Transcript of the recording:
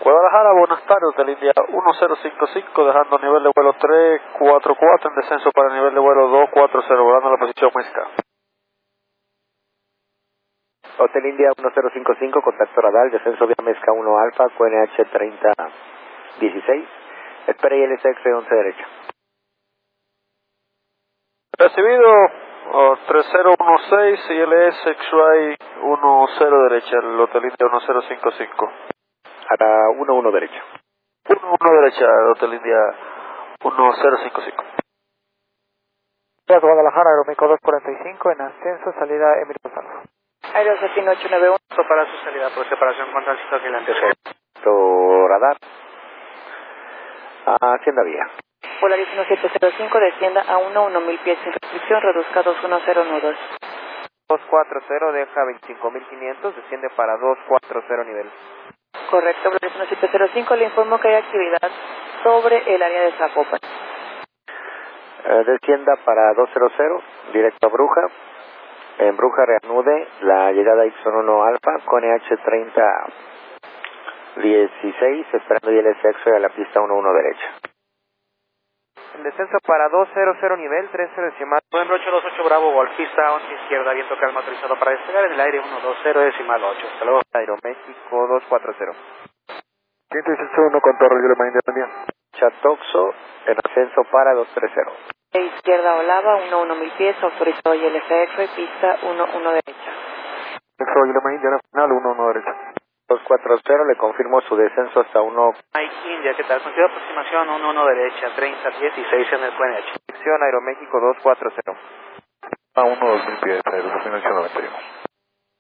Guadalajara, buenas tardes, Hotel India 1055, dejando nivel de vuelo 344 en descenso para el nivel de vuelo 240, volando a la posición Muisca. Hotel India 1055, contacto radar, descenso vía Mezca 1 Alfa, QNH 3016, espera ILSX 11 derecha. Recibido 3016 ILS X-Ray 10 derecha, el Hotel India 1055. A la 11 derecha. 11 derecha, Hotel India 1055. Guadalajara, Aeroméxico 245, en ascenso, salida Emiratos Alfa. Aerosatino 891. Para su salida por separación con tránsito aquí en la antecedente. Radar. Hacienda vía. Polaris 1705, descienda a 1000 pies sin restricción, reduzca 210 nudos. 240, deja 25.500, desciende para 240 nivel. Correcto, Polaris 1705, le informo que hay actividad sobre el área de Zapopan. Descienda para 200, directo a Bruja. En Bruja reanude la llegada a Ixon 1 Alfa con EH3016, esperando ILSX a la pista 11 derecha. En descenso para 200 nivel, 30 decimal. Novembre 828 Bravo, golfista 11 izquierda, viento calma autorizado para despegar en el aire 120 decimal 8. Hasta luego. Aeroméxico 240. 161 con Torre Yulema India. Chatoxo en ascenso para 230. Izquierda Olava, 1000 pies, autorizado ILSX, pista 11 derecha. X-Ray Yulema India, final 11 derecha. 240, le confirmo su descenso hasta 1. Mike India, ¿qué tal? Consigo aproximación 11 derecha, 3016 en el QNH. Dirección Aeroméxico 240. A 1 2000 pies, 2891.